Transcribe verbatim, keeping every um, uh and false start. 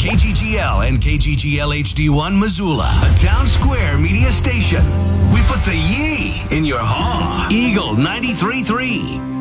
K G G L and K G G L H D one Missoula, a Town Square media station. We put the yee in your haw. Eagle ninety-three point three.